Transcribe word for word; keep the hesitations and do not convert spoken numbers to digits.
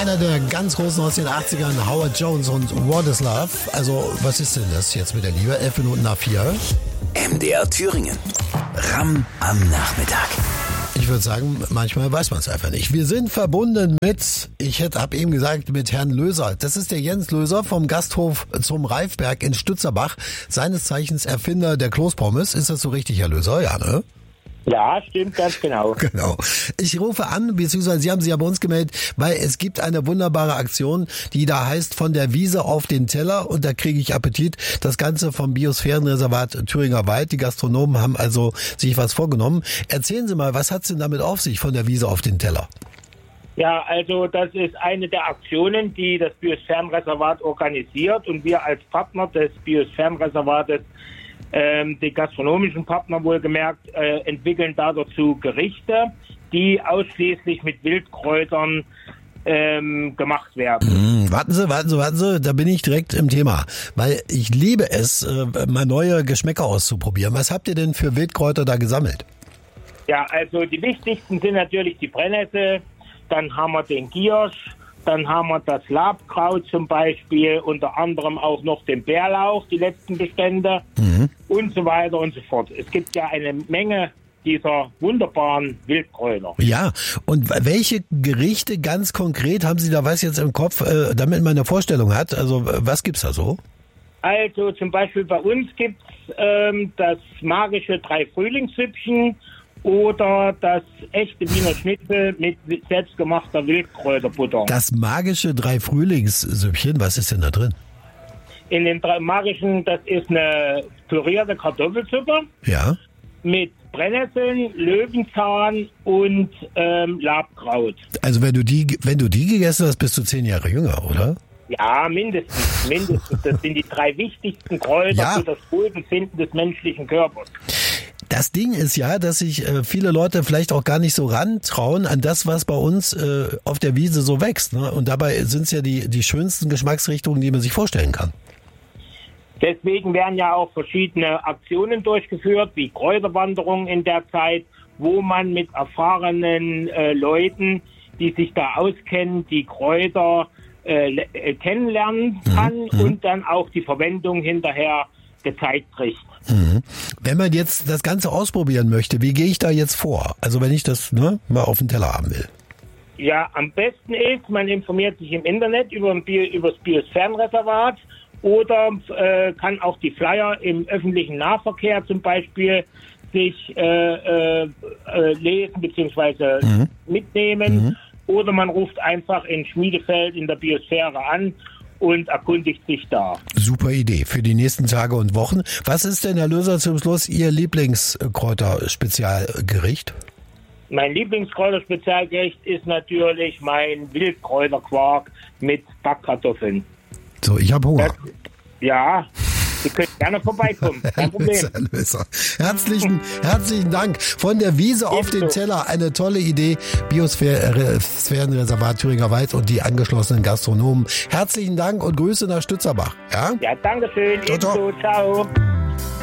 Einer der ganz großen aus den achtzigern, Howard Jones und What is Love. Also, was ist denn das jetzt mit der Liebe? Elf Minuten nach vier. M D R Thüringen. Ram am Nachmittag. Ich würde sagen, manchmal weiß man es einfach nicht. Wir sind verbunden mit, ich hätte hab eben gesagt, mit Herrn Löser. Das ist der Jens Löser vom Gasthof zum Reifberg in Stützerbach. Seines Zeichens Erfinder der Kloßpommes. Ist das so richtig, Herr Löser? Ja, ne? Ja, stimmt, ganz genau. Genau. Ich rufe an, beziehungsweise Sie haben sich ja bei uns gemeldet, weil es gibt eine wunderbare Aktion, die da heißt von der Wiese auf den Teller und da kriege ich Appetit. Das Ganze vom Biosphärenreservat Thüringer Wald. Die Gastronomen haben also sich was vorgenommen. Erzählen Sie mal, was hat's denn damit auf sich von der Wiese auf den Teller? Ja, also das ist eine der Aktionen, die das Biosphärenreservat organisiert und wir als Partner des Biosphärenreservates, ähm, die gastronomischen Partner wohlgemerkt, äh, entwickeln da dazu Gerichte, die ausschließlich mit Wildkräutern ähm, gemacht werden. Hm, warten Sie, warten Sie, warten Sie, da bin ich direkt im Thema, weil ich liebe es, äh, mal neue Geschmäcker auszuprobieren. Was habt ihr denn für Wildkräuter da gesammelt? Ja, also die wichtigsten sind natürlich die Brennnessel, dann haben wir den Giersch, dann haben wir das Labkraut zum Beispiel, unter anderem auch noch den Bärlauch, die letzten Bestände mhm. und so weiter und so fort. Es gibt ja eine Menge dieser wunderbaren Wildkräuter. Ja, und welche Gerichte ganz konkret haben Sie da was jetzt im Kopf, äh, damit man eine Vorstellung hat? Also was gibt's da so? Also zum Beispiel bei uns gibt's ähm, das magische Drei-Frühlingssüppchen oder das echte Wiener Schnitzel mit selbstgemachter Wildkräuterbutter. Das magische Drei-Frühlingssüppchen, was ist denn da drin? In dem drei magischen, das ist eine pürierte Kartoffelsuppe. Ja. Mit Brennnesseln, Löwenzahn und ähm, Labkraut. Also wenn du die, wenn du die gegessen hast, bist du zehn Jahre jünger, oder? Ja, mindestens, mindestens. Das sind die drei wichtigsten Kräuter ja. für das Wohlbefinden des menschlichen Körpers. Das Ding ist ja, dass sich äh, viele Leute vielleicht auch gar nicht so rantrauen an das, was bei uns äh, auf der Wiese so wächst. Ne? Und dabei sind es ja die, die schönsten Geschmacksrichtungen, die man sich vorstellen kann. Deswegen werden ja auch verschiedene Aktionen durchgeführt, wie Kräuterwanderungen in der Zeit, wo man mit erfahrenen äh, Leuten, die sich da auskennen, die Kräuter äh, äh, kennenlernen kann mhm. und dann auch die Verwendung hinterher gezeigt kriegt. Mhm. Wenn man jetzt das Ganze ausprobieren möchte, wie gehe ich da jetzt vor? Also wenn ich das ne, mal auf den Teller haben will. Ja, am besten ist, man informiert sich im Internet über, ein Bio, über das Biosphärenreservat oder äh, kann auch die Flyer im öffentlichen Nahverkehr zum Beispiel sich äh, äh, lesen bzw. Mhm. mitnehmen. Mhm. Oder man ruft einfach in Schmiedefeld in der Biosphäre an und erkundigt sich da. Super Idee für die nächsten Tage und Wochen. Was ist denn, Herr Löser, zum Schluss Ihr Lieblingskräuterspezialgericht? Mein Lieblingskräuterspezialgericht ist natürlich mein Wildkräuterquark mit Backkartoffeln. So, ich habe Hunger. Das, ja, Sie können gerne vorbeikommen. Kein Problem. Herr Löser, herzlichen, herzlichen Dank. Von der Wiese auf den Teller. Eine tolle Idee. Biosphärenreservat Thüringer Wald und die angeschlossenen Gastronomen. Herzlichen Dank und Grüße nach Stützerbach. Ja, ja, danke schön. Ciao, ciao. Ciao.